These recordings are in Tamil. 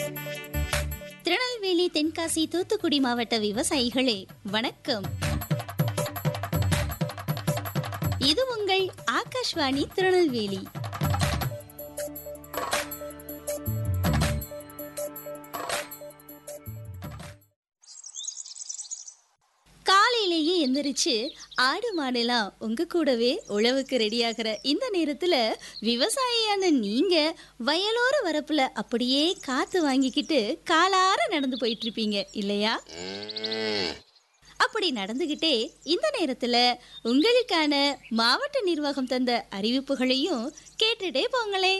திருநெல்வேலி, தென்காசி, தூத்துக்குடி மாவட்ட விவசாயிகளே வணக்கம். இது உங்கள் ஆகாஷ்வாணி திருநெல்வேலி. காலையிலேயே எந்திரிச்சு ஆடு மாடெல்லாம் உங்க கூடவே உழவுக்கு ரெடியாகிற இந்த நேரத்துல விவசாயியான நீங்க வயலோர வரப்புல அப்படியே காத்து வாங்கிக்கிட்டு காலார நடந்து போயிட்டு இருப்பீங்க இல்லையா? அப்படி நடந்துகிட்டே இந்த நேரத்துல உங்களுக்கான மாவட்ட நிர்வாகம் தந்த அறிவிப்புகளையும் கேட்டுட்டே போங்களே.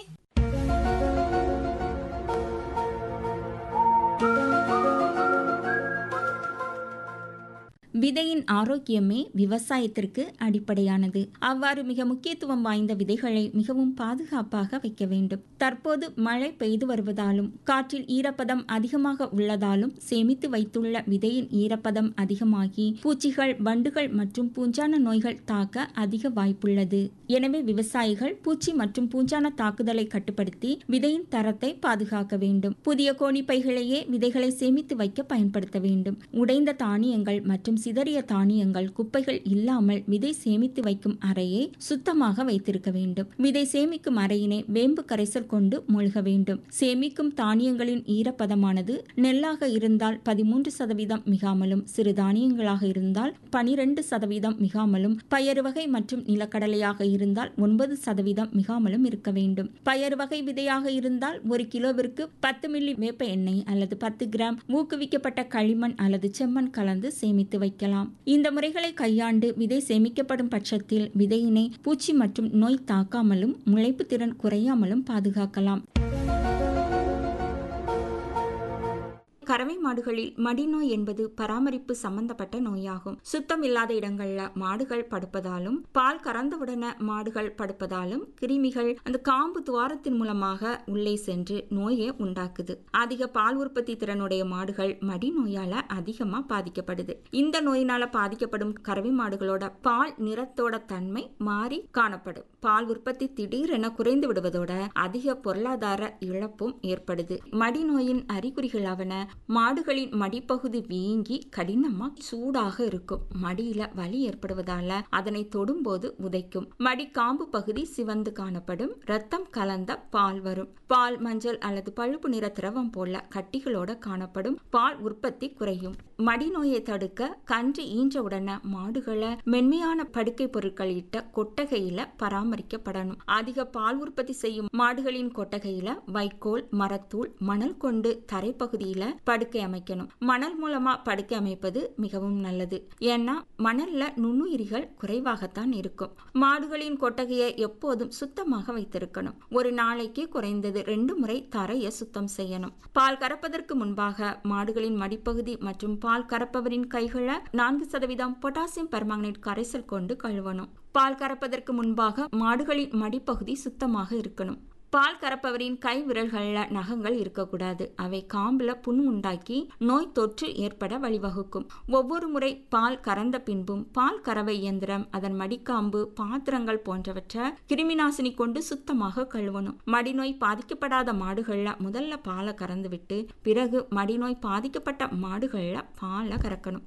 விதையின் ஆரோக்கியமே விவசாயத்திற்கு அடிப்படையானது. அவ்வாறு மிக முக்கியத்துவம் வாய்ந்த விதைகளை மிகவும் பாதுகாப்பாக வைக்க வேண்டும். தற்போது மழை பெய்து வருவதாலும் காற்றில் ஈரப்பதம் அதிகமாக உள்ளதாலும் சேமித்து வைத்துள்ள விதையின் ஈரப்பதம் அதிகமாகி பூச்சிகள், வண்டுகள் மற்றும் பூஞ்சான நோய்கள் தாக்க அதிக வாய்ப்புள்ளது. எனவே விவசாயிகள் பூச்சி மற்றும் பூஞ்சான தாக்குதலை கட்டுப்படுத்தி விதையின் தரத்தை பாதுகாக்க வேண்டும். புதிய கோணிப்பைகளையே விதைகளை சேமித்து வைக்க பயன்படுத்த வேண்டும். உடைந்த தானியங்கள் மற்றும் சிதறிய தானியங்கள், குப்பைகள் இல்லாமல் விதை சேமித்து வைக்கும் அறையை சுத்தமாக வைத்திருக்க வேண்டும். விதை சேமிக்கும் அறையினை வேம்பு கரைசல் கொண்டு மூழ்க வேண்டும். சேமிக்கும் தானியங்களின் ஈரப்பதமானது நெல்லாக இருந்தால் 13% மிகாமலும், சிறு தானியங்களாக இருந்தால் 12% மிகாமலும், பயறு வகை மற்றும் நிலக்கடலையாக இருந்தால் 9% மிகாமலும் இருக்க வேண்டும். பயறு வகை விதையாக இருந்தால் 1 கிலோவிற்கு 10 மில்லி வேப்ப எண்ணெய் அல்லது 10 கிராம் ஊக்குவிக்கப்பட்ட களிமண் அல்லது செம்மண் கலந்து சேமித்து வைக்கலாம். இந்த முறைகளை கையாண்டு விதை சேமிக்கப்படும் பட்சத்தில் விதையினை பூச்சி மற்றும் நோய் தாக்காமலும் முளைப்பு திறன் குறையாமலும் பாதுகாக்கலாம். கறவை மாடுகளில் மடிநோய் என்பது பராமரிப்பு சம்பந்தப்பட்ட நோயாகும். சுத்தம் இல்லாத இடங்கள்ல மாடுகள் படுப்பதாலும், பால் கறந்தவுடனே மாடுகள் படுப்பதாலும் கிருமிகள் அந்த காம்பு துவாரத்தின் மூலமாக உள்ளே சென்று நோயை உண்டாக்குது. அதிக பால் உற்பத்தி திறனுடைய மாடுகள் மடிநோயால அதிகமா பாதிக்கப்படுது. இந்த நோயினால பாதிக்கப்படும் கறவை மாடுகளோட பால் நிறத்தோட தன்மை மாறி காணப்படும். பால் உற்பத்தி திடீரென குறைந்து விடுவதோட அதிக பொருளாதார இழப்பும் ஏற்படுது. மடிநோயின் அறிகுறிகளாவன மாடுகளின் மடிப்பகுதி வீங்கி கடினமா சூடாக இருக்கும். மடியில வலி ஏற்படுவதால அதனை தொடும்போது உதைக்கும். மடி காம்பு பகுதி சிவந்து காணப்படும். ரத்தம் கலந்த பால் வரும். பால் மஞ்சள் அல்லது பழுப்பு நிற திரவம் போல கட்டிகளோட காணப்படும். பால் உற்பத்தி குறையும். மடிநோயை தடுக்க கன்று ஈன்றவுடனே மாடுகளை மென்மையான படுக்கை பொருட்கள் இட்ட கொட்டகையில பராமரிக்கப்படணும். அதிக பால் உற்பத்தி செய்யும் மாடுகளின் கொட்டகையில வைக்கோல், மரத்தூள், மணல் கொண்டு தரைப்பகுதியில படுக்கை அமைக்கணும். மணல் மூலமா படுக்கை அமைப்பது மிகவும் நல்லது. ஏன்னா மணல்ல நுண்ணுயிரிகள் குறைவாகத்தான் இருக்கும். மாடுகளின் கொட்டகையை எப்போதும் சுத்தமாக வைத்திருக்கணும். ஒரு நாளைக்கு குறைந்தது 2 முறை தரையை சுத்தம் செய்யணும். பால் கறப்பதற்கு முன்பாக மாடுகளின் மடிப்பகுதி மற்றும் பால் கறப்பவரின் கைகளை 4% பொட்டாசியம் பெர்மாங்கனேட் கரைசல் கொண்டு கழுவணும். பால் கறப்பதற்கு முன்பாக மாடுகளின் மடிப்பகுதி சுத்தமாக இருக்கணும். பால் கறப்பவரின் கை விரல்கள்ல நகங்கள் இருக்கக்கூடாது. அவை காம்புல புண் உண்டாக்கி நோய் தொற்று ஏற்பட வழிவகுக்கும். ஒவ்வொரு முறை பால் கறந்த பின்பும் பால் கறவை இயந்திரம், அதன் மடிக்காம்பு, பாத்திரங்கள் போன்றவற்றை கிருமிநாசினி கொண்டு சுத்தமாக கழுவணும். மடிநோய் பாதிக்கப்படாத மாடுகள்ல முதல்ல பாலை கறந்து விட்டு பிறகு மடிநோய் பாதிக்கப்பட்ட மாடுகள்ல பாலை கறக்கணும்.